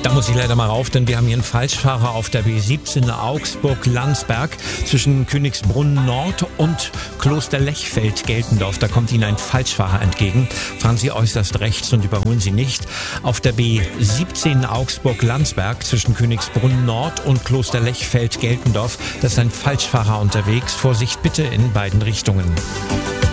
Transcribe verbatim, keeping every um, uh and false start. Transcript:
Da muss ich leider mal rauf, denn wir haben hier einen Falschfahrer auf der B siebzehn Augsburg-Landsberg zwischen Königsbrunn Nord und Kloster Lechfeld-Geltendorf. Da kommt Ihnen ein Falschfahrer entgegen. Fahren Sie äußerst rechts und überholen Sie nicht. Auf der B siebzehn Augsburg-Landsberg zwischen Königsbrunn Nord und Kloster Lechfeld-Geltendorf. Da ist ein Falschfahrer unterwegs. Vorsicht bitte in beiden Richtungen.